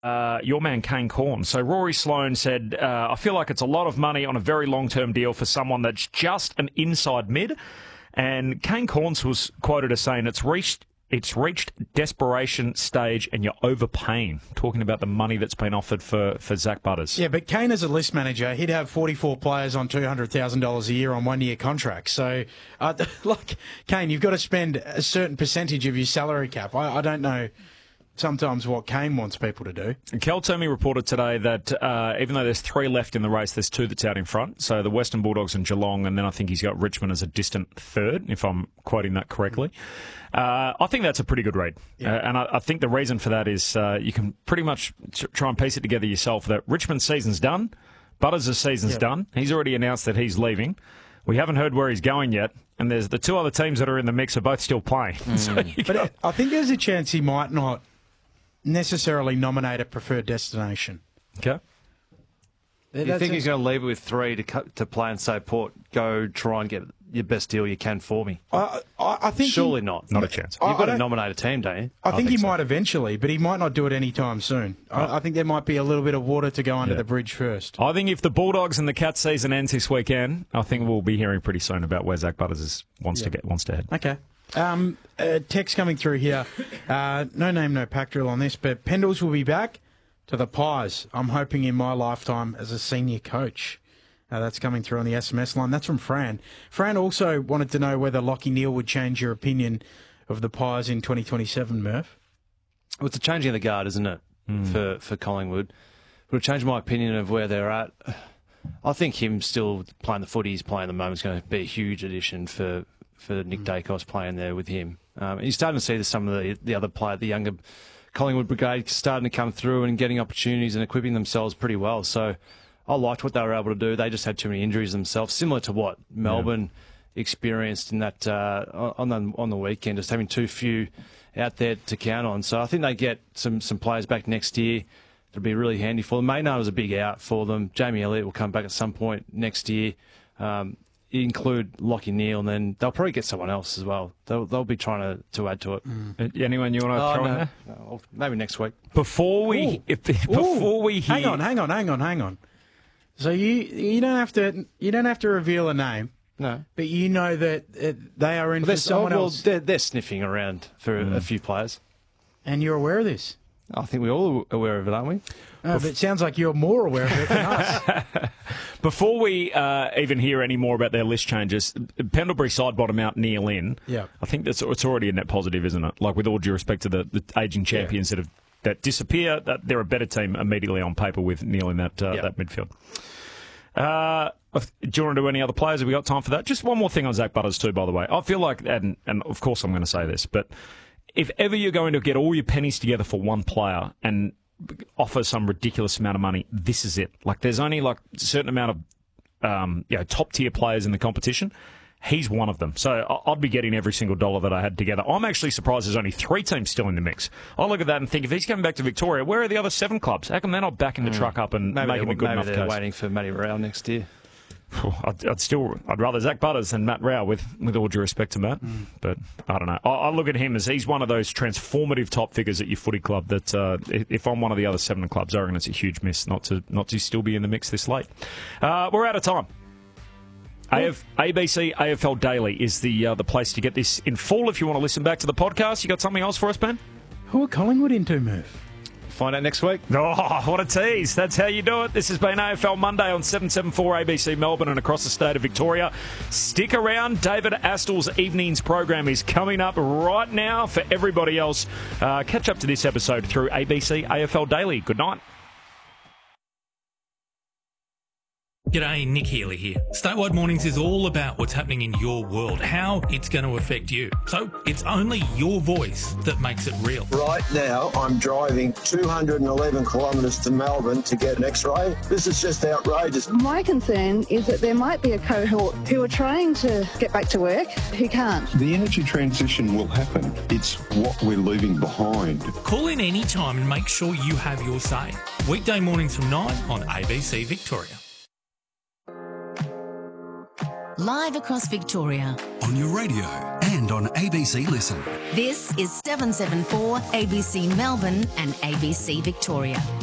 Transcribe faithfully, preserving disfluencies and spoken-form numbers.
Uh, your man Kane Corn. So Rory Sloane said, uh, I feel like it's a lot of money on a very long-term deal for someone that's just an inside mid. And Kane Corns was quoted as saying it's reached it's reached desperation stage and you're overpaying. Talking about the money that's been offered for, for Zach Butters. Yeah, but Kane as a list manager, he'd have forty-four players on two hundred thousand dollars a year on one-year contracts. So, uh, like, Kane, you've got to spend a certain percentage of your salary cap. I, I don't know sometimes what Kane wants people to do. Kel Turmey reported today that uh, even though there's three left in the race, there's two that's out in front. So the Western Bulldogs and Geelong, and then I think he's got Richmond as a distant third, if I'm quoting that correctly. Uh, I think that's a pretty good read. Yeah. Uh, and I, I think the reason for that is uh, you can pretty much t- try and piece it together yourself that Richmond's season's done, Butters' season's yep. done. He's already announced that he's leaving. We haven't heard where he's going yet, and there's the two other teams that are in the mix are both still playing. Mm. so but got... I think there's a chance he might not necessarily nominate a preferred destination. Okay. Do you think he's going to leave it with three to cut, to play and say, Port, go try and get your best deal you can for me? I, I, I think Surely he, not. Not a chance. You've got to nominate a team, don't you? I, I think, think he so. might eventually, but he might not do it anytime soon. Oh. I, I think there might be a little bit of water to go under yeah. the bridge first. I think if the Bulldogs and the Cats season ends this weekend, I think we'll be hearing pretty soon about where Zach Butters is, wants yeah. to get wants to head. Okay. Um, uh, text coming through here. Uh, no name, no pack drill on this, but Pendles will be back to the Pies. I'm hoping in my lifetime as a senior coach. Uh, that's coming through on the S M S line. That's from Fran. Fran also wanted to know whether Lockie Neal would change your opinion of the Pies in twenty twenty-seven, Murph. Well, it's a changing of the guard, isn't it, mm. for, for Collingwood? It would change my opinion of where they're at. I think him still playing the footy he's playing at the moment is going to be a huge addition for... for Nick Dacos playing there with him. Um, you're starting to see that some of the, the other players, the younger Collingwood brigade, starting to come through and getting opportunities and equipping themselves pretty well. So I liked what they were able to do. They just had too many injuries themselves, similar to what Melbourne yeah. experienced in that uh, on the on the weekend, just having too few out there to count on. So I think they get some some players back next year. It'll be really handy for them. Maynard was a big out for them. Jamie Elliott will come back at some point next year. Um, include Lockie Neal, and then they'll probably get someone else as well. They'll they'll be trying to, to add to it. Mm. Anyone you want to oh, throw no. in there? No, maybe next week. Before we, if, before Ooh. we hear, hang on, hang on, hang on, hang on. So you you don't have to you don't have to reveal a name. No, but you know that uh, they are in well, for someone oh, well, else. They're, they're sniffing around for mm. a few players, and you're aware of this. I think we're all aware of it, aren't we? Oh, but it sounds like you're more aware of it than us. Before we uh, even hear any more about their list changes, Pendlebury side bottom out, Neil in. Yeah, I think that's it's already a net positive, isn't it? Like with all due respect to the, the ageing champions yeah. that have that disappear, that they're a better team immediately on paper with Neil in that uh, yeah. that midfield. Uh, do you want to do any other players? Have we got time for that? Just one more thing on Zach Butters too, by the way. I feel like, and and of course I'm going to say this, but if ever you're going to get all your pennies together for one player and offer some ridiculous amount of money, this is it. Like, there's only like a certain amount of um, you know, top tier players in the competition. He's one of them. So I'd be getting every single dollar that I had together. I'm actually surprised there's only three teams still in the mix. I look at that and think, if he's coming back to Victoria, where are the other seven clubs? How come they're not backing the mm. truck up and maybe making a good maybe enough they're case? Waiting for Matty Rowell next year. I'd, I'd still, I'd rather Zach Butters than Matt Rowell, with, with all due respect to Matt. Mm. But I don't know. I, I look at him as he's one of those transformative top figures at your footy club that uh, if I'm one of the other seven clubs, I reckon it's a huge miss not to not to still be in the mix this late. Uh, we're out of time. A F, A B C A F L Daily is the uh, the place to get this in full if you want to listen back to the podcast. You got something else for us, Ben? Who are Collingwood into, Murph? Find out next week. Oh, what a tease. That's how you do it. This has been A F L Monday on seven seventy-four A B C Melbourne and across the state of Victoria. Stick around. David Astl's Evenings program is coming up right now for everybody else. Uh, catch up to this episode through A B C A F L Daily. Good night. G'day, Nick Healy here. Statewide Mornings is all about what's happening in your world, how it's going to affect you. So it's only your voice that makes it real. Right now, I'm driving two hundred eleven kilometres to Melbourne to get an X-ray. This is just outrageous. My concern is that there might be a cohort who are trying to get back to work who can't. The energy transition will happen. It's what we're leaving behind. Call in any time and make sure you have your say. Weekday mornings from nine on A B C Victoria. live across Victoria. On your radio and on A B C Listen. This is seven seven four A B C Melbourne and A B C Victoria.